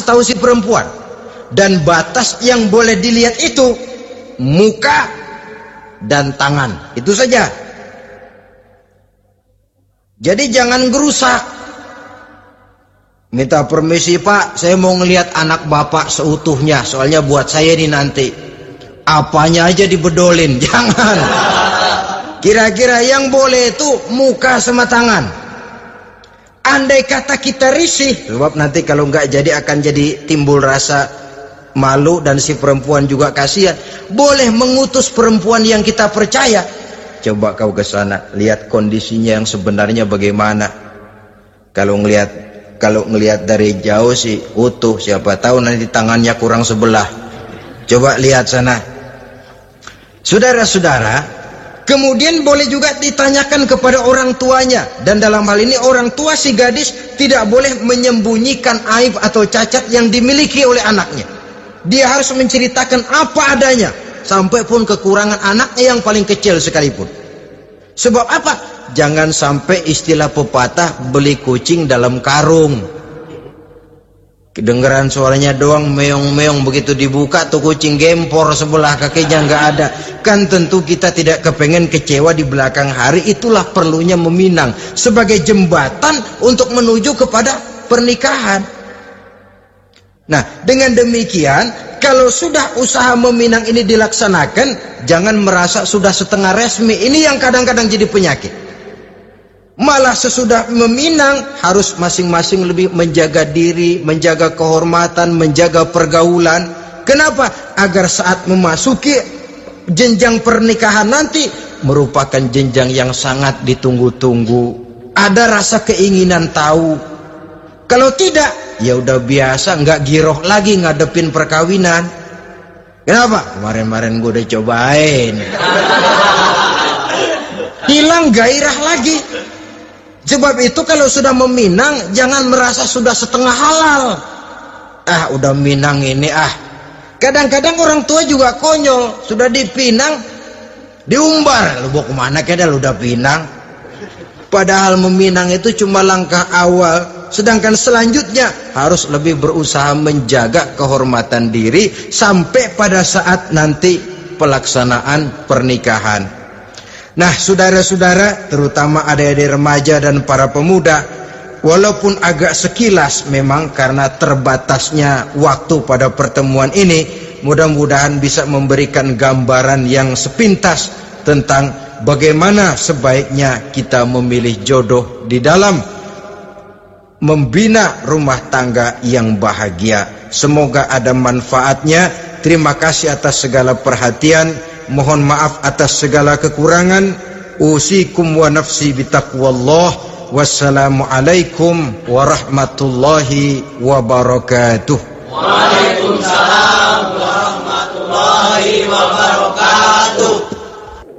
tahu si perempuan. Dan batas yang boleh dilihat itu muka dan tangan, itu saja. Jadi jangan gerusak. Minta permisi Pak, saya mau ngelihat anak bapak seutuhnya, soalnya buat saya ini nanti. Apanya aja dibedolin, jangan. Kira-kira yang boleh itu muka sama tangan. Andai kata kita risih, sebab nanti kalau nggak jadi akan jadi timbul rasa malu dan si perempuan juga kasihan. Boleh mengutus perempuan yang kita percaya. Coba kau ke sana, lihat kondisinya yang sebenarnya bagaimana. Kalau ngelihat dari jauh sih utuh, siapa tahu nanti tangannya kurang sebelah. Coba lihat sana. Saudara-saudara, kemudian boleh juga ditanyakan kepada orang tuanya. Dan dalam hal ini orang tua si gadis tidak boleh menyembunyikan aib atau cacat yang dimiliki oleh anaknya. Dia harus menceritakan apa adanya, sampai pun kekurangan anaknya yang paling kecil sekalipun. Sebab apa? Jangan sampai istilah pepatah beli kucing dalam karung. Kedengeran suaranya doang meong-meong, begitu dibuka tuh kucing gempor sebelah kakinya nggak ada. Kan tentu kita tidak kepengen kecewa di belakang hari. Itulah perlunya meminang sebagai jembatan untuk menuju kepada pernikahan. Nah, dengan demikian, kalau sudah usaha meminang ini dilaksanakan, jangan merasa sudah setengah resmi. Ini yang kadang-kadang jadi penyakit. Malah sesudah meminang, harus masing-masing lebih menjaga diri, menjaga kehormatan, menjaga pergaulan. Kenapa? Agar saat memasuki jenjang pernikahan nanti, merupakan jenjang yang sangat ditunggu-tunggu. Ada rasa keinginan tahu. Kalau tidak, ya udah biasa, nggak giroh lagi ngadepin perkawinan. Kenapa? Kemarin-kemarin gue udah cobain. Hilang gairah lagi. Sebab itu kalau sudah meminang, jangan merasa sudah setengah halal. Udah minang ini Kadang-kadang orang tua juga konyol. Sudah dipinang, diumbar. Lu mau kemana keda lu udah pinang? Padahal meminang itu cuma langkah awal. Sedangkan selanjutnya harus lebih berusaha menjaga kehormatan diri sampai pada saat nanti pelaksanaan pernikahan. Nah, saudara-saudara, terutama adik-adik remaja dan para pemuda, walaupun agak sekilas memang karena terbatasnya waktu pada pertemuan ini, mudah-mudahan bisa memberikan gambaran yang sepintas tentang bagaimana sebaiknya kita memilih jodoh di dalam membina rumah tangga yang bahagia. Semoga ada manfaatnya. Terima kasih atas segala perhatian. Mohon maaf atas segala kekurangan. Usikum wa nafsi bitaqwallah. Wassalamualaikum warahmatullahi wabarakatuh. Waalaikumsalam warahmatullahi wabarakatuh.